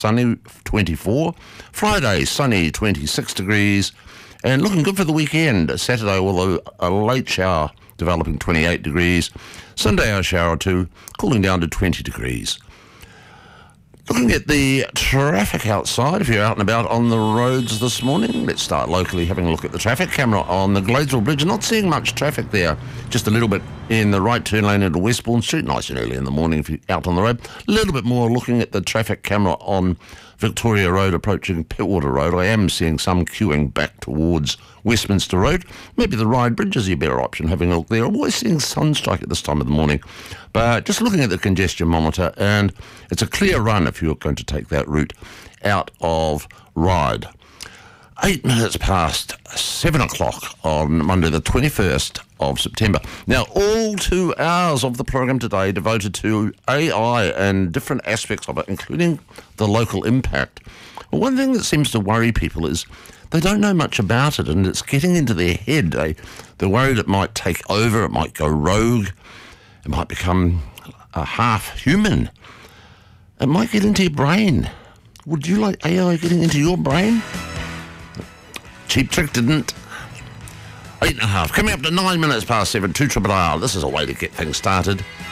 sunny 24. Friday, sunny 26 degrees. And looking good for the weekend. Saturday, although a late shower developing 28 degrees. Sunday, a shower or two, cooling down to 20 degrees. Looking at the traffic outside, if you're out and about on the roads this morning, let's start locally having a look at the traffic camera on the Gladesville Bridge. Not seeing much traffic there, just a little bit in the right turn lane into Westbourne Street, nice and early in the morning if you're out on the road. A little bit more looking at the traffic camera on Victoria Road approaching Pittwater Road. I am seeing some queuing back towards Westminster Road. Maybe the Ryde Bridge is your better option, having a look there. I'm always seeing sunstrike at this time of the morning. But just looking at the congestion monitor, and it's a clear run if you're going to take that route out of Ryde. 8 minutes past 7 o'clock on Monday the 21st of September. Now, all 2 hours of the program today devoted to AI and different aspects of it, including the local impact. Well, one thing that seems to worry people is they don't know much about it, and it's getting into their head. They're worried it might take over, it might go rogue, it might become a half-human. It might get into your brain. Would you like AI getting into your brain? Cheap Trick didn't. 8.5. Coming up to 9 minutes past 7, 2 R. This is a way to get things started.